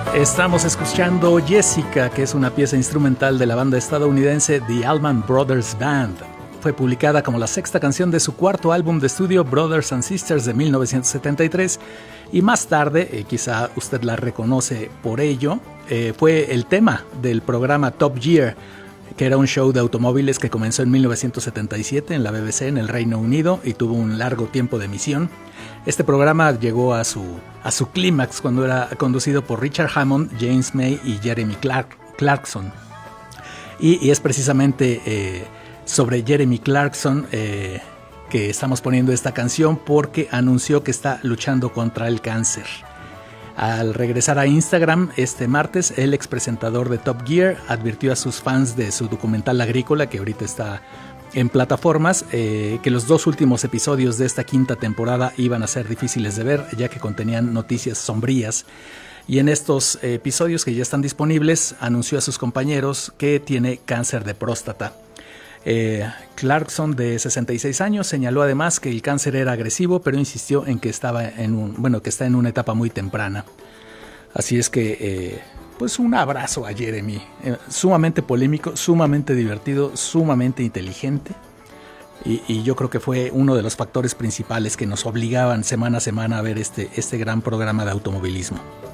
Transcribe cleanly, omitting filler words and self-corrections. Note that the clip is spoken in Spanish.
Estamos escuchando Jessica, que es una pieza instrumental de la banda estadounidense The Allman Brothers Band. Fue publicada como la sexta canción de su cuarto álbum de estudio Brothers and Sisters de 1973 y más tarde, quizá usted la reconoce por ello, fue el tema del programa Top Gear, que era un show de automóviles que comenzó en 1977 en la BBC en el Reino Unido y tuvo un largo tiempo de emisión. Este programa llegó a su clímax cuando era conducido por Richard Hammond, James May y Jeremy Clarkson. Y es precisamente sobre Jeremy Clarkson que estamos poniendo esta canción porque anunció que está luchando contra el cáncer. Al regresar a Instagram este martes, el expresentador de Top Gear advirtió a sus fans de su documental agrícola, que ahorita está en plataformas, que los dos últimos episodios de esta quinta temporada iban a ser difíciles de ver, ya que contenían noticias sombrías. Y en estos episodios que ya están disponibles, anunció a sus compañeros que tiene cáncer de próstata. Clarkson, de 66 años, señaló además que el cáncer era agresivo, pero insistió en que está en una etapa muy temprana. Así es que, pues un abrazo a Jeremy, sumamente polémico, sumamente divertido, sumamente inteligente, y yo creo que fue uno de los factores principales que nos obligaban semana a semana a ver este gran programa de automovilismo.